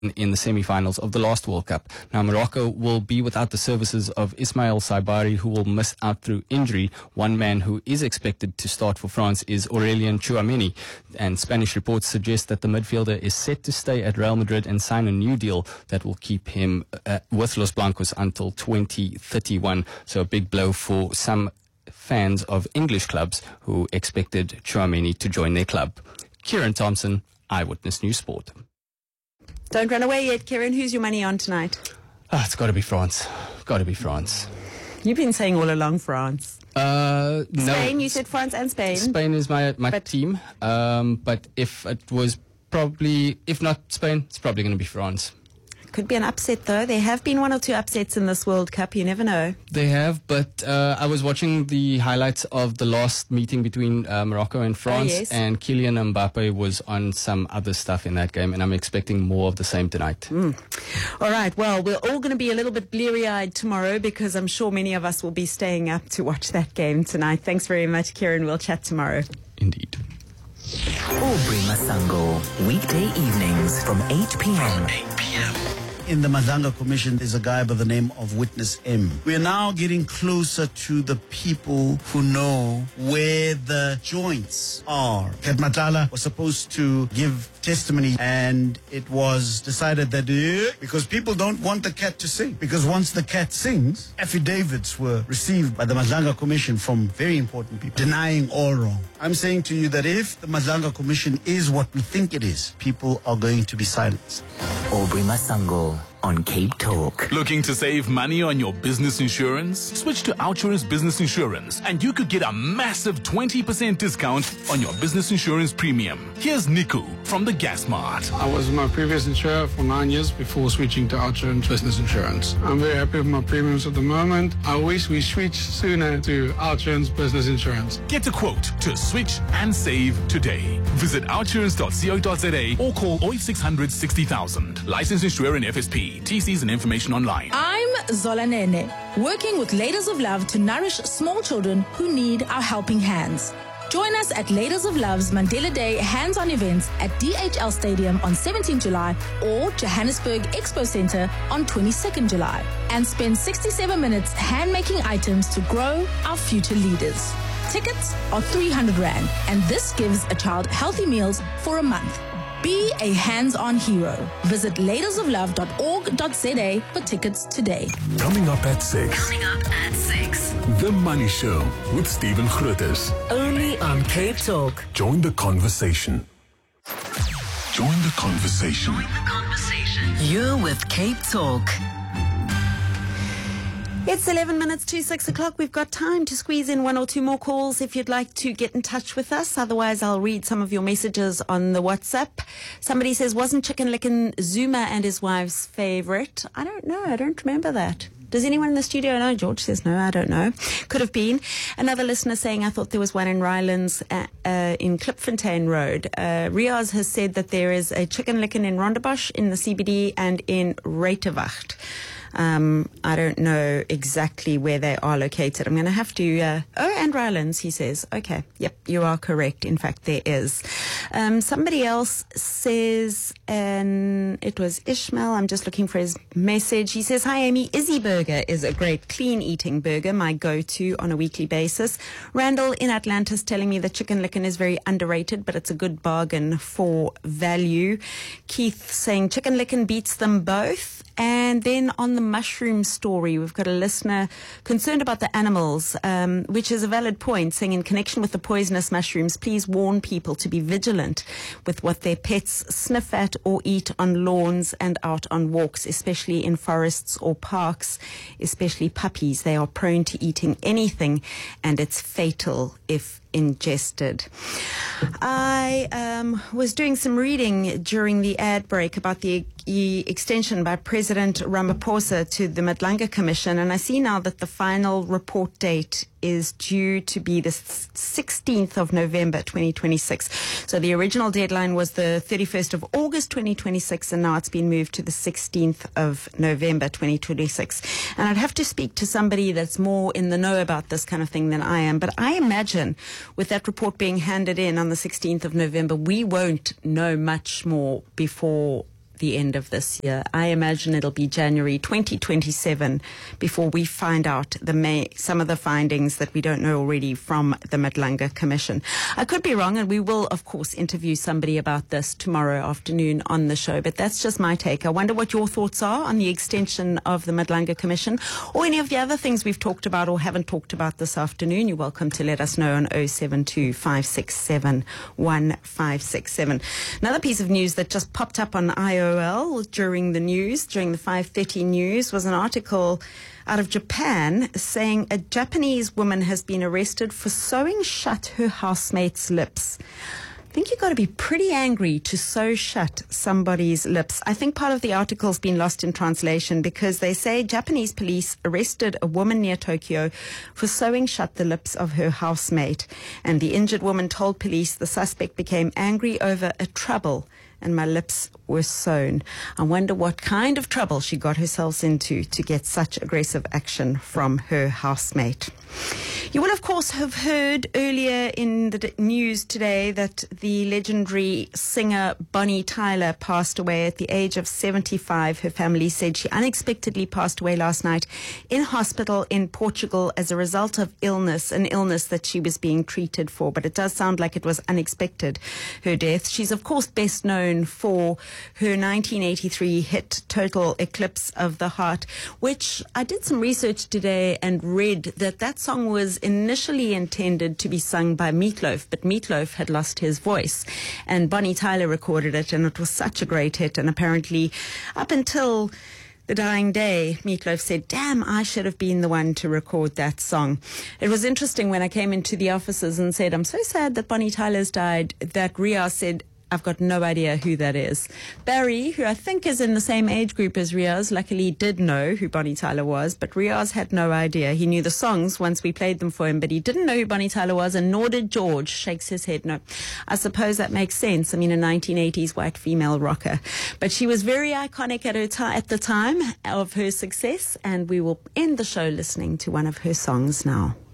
in the semi-finals of the last World Cup. Now, Morocco will be without the services of Ismail Saibari, who will miss out through injury. One man who is expected to start for France is Aurelien Tchouameni, and Spanish reports suggest that the midfielder is set to stay at Real Madrid and sign a new deal that will keep him with Los Blancos until 2031. So a big blow for some fans of English clubs who expected Tchouameni to join their club. Kieran Thompson, Eyewitness News Sport. Don't run away yet, Kieran. Who's your money on tonight? It's got to be France. Got to be France. You've been saying all along France. No. Spain, you said France and Spain. Spain is my team. But if it was if not Spain, it's probably going to be France. Could be an upset, though. There have been one or two upsets in this World Cup. You never know. They have, but I was watching the highlights of the last meeting between Morocco and France, yes. and Kylian Mbappe was on some other stuff in that game, and I'm expecting more of the same tonight. All right. Well, we're all going to be a little bit bleary-eyed tomorrow because I'm sure many of us will be staying up to watch that game tonight. Thanks very much, Kieran. We'll chat tomorrow. Indeed. Aubrey Masango, weekday evenings from 8 p.m. In the Mazanga Commission, there's a guy by the name of Witness M. We are now getting closer to the people who know where the joints are. Kat Matala was supposed to give testimony, and it was decided that because people don't want the cat to sing, because once the cat sings, affidavits were received by the Mazanga Commission from very important people denying all wrong. I'm saying to you that if the Mazanga Commission is what we think it is, people are going to be silenced. Aubrey Masango on Cape Talk. Looking to save money on your business insurance? Switch to Outsurance Business Insurance and you could get a massive 20% discount on your business insurance premium. Here's Niku from the Gas Mart. I was my previous insurer for 9 years before switching to Outsurance Business Insurance. I'm very happy with my premiums at the moment. I wish we switched sooner to Outsurance Business Insurance. Get a quote to switch and save today. Visit outsurance.co.za or call 0600 60,000. Licensed insurer in FSP. TCs and information online. I'm Zola Nene, working with Ladies of Love to nourish small children who need our helping hands. Join us at Ladies of Love's Mandela Day hands-on events at DHL Stadium on 17 July or Johannesburg Expo Center on 22nd July and spend 67 minutes hand-making items to grow our future leaders. Tickets are 300 Rand and this gives a child healthy meals for a month. Be a hands-on hero. Visit ladiersoflove.org.za for tickets today. Coming up at 6. The Money Show with Stephen Grootes. Only on Cape Talk. Join the conversation. Join the conversation. You're with Cape Talk. It's 11 minutes to 6 o'clock. We've got time to squeeze in one or two more calls if you'd like to get in touch with us. Otherwise, I'll read some of your messages on the WhatsApp. Somebody says, wasn't Chicken Licken Zuma and his wife's favorite? I don't know. I don't remember that. Does anyone in the studio know? George says no, I don't know. Could have been. Another listener saying, I thought there was one in Rylands in Klipfontein Road. Riaz has said that there is a Chicken Licken in Rondebosch, in the CBD, and in Reitewacht. I don't know exactly where they are located. I'm going to have to, and Rylands, he says. Okay. Yep, you are correct. In fact, there is. Somebody else says, and it was Ishmael. I'm just looking for his message. He says, hi, Amy. Izzy Burger is a great clean eating burger, my go-to on a weekly basis. Randall in Atlantis telling me that Chicken Licken is very underrated, but it's a good bargain for value. Keith saying Chicken Licken beats them both. And then on the mushroom story, we've got a listener concerned about the animals, which is a valid point, saying in connection with the poisonous mushrooms, please warn people to be vigilant with what their pets sniff at or eat on lawns and out on walks, especially in forests or parks, especially puppies. They are prone to eating anything, and it's fatal if ingested. I was doing some reading during the ad break about the extension by President Ramaphosa to the Madlanga Commission, and I see now that the final report date is due to be the 16th of November 2026. So the original deadline was the 31st of August 2026, and now it's been moved to the 16th of November 2026. And I'd have to speak to somebody that's more in the know about this kind of thing than I am, but I imagine with that report being handed in on the 16th of November, we won't know much more before the end of this year. I imagine it'll be January 2027 before we find out some of the findings that we don't know already from the Madlanga Commission. I could be wrong, and we will, of course, interview somebody about this tomorrow afternoon on the show, but that's just my take. I wonder what your thoughts are on the extension of the Madlanga Commission, or any of the other things we've talked about or haven't talked about this afternoon. You're welcome to let us know on 072 567 1567. Another piece of news that just popped up on IOL during the 5:30 news, was an article out of Japan saying a Japanese woman has been arrested for sewing shut her housemate's lips. I think you've got to be pretty angry to sew shut somebody's lips. I think part of the article's been lost in translation, because they say Japanese police arrested a woman near Tokyo for sewing shut the lips of her housemate. And the injured woman told police the suspect became angry over a trouble and my lips were sewn. I wonder what kind of trouble she got herself into to get such aggressive action from her housemate. You will, of course, have heard earlier in the news today that the legendary singer Bonnie Tyler passed away at the age of 75. Her family said she unexpectedly passed away last night in hospital in Portugal as a result of an illness that she was being treated for. But it does sound like it was unexpected, her death. She's, of course, best known for her 1983 hit Total Eclipse of the Heart, which I did some research today and read that song was initially intended to be sung by Meatloaf, but Meatloaf had lost his voice and Bonnie Tyler recorded it, and it was such a great hit. And apparently up until the dying day, Meatloaf said, damn, I should have been the one to record that song. It was interesting when I came into the offices and said, I'm so sad that Bonnie Tyler's died, that Riaz said, I've got no idea who that is. Barry, who I think is in the same age group as Riaz, luckily did know who Bonnie Tyler was, but Riaz had no idea. He knew the songs once we played them for him, but he didn't know who Bonnie Tyler was, and nor did George. Shakes his head no. I suppose that makes sense. I mean, a 1980s white female rocker. But she was very iconic at the time of her success, and we will end the show listening to one of her songs now.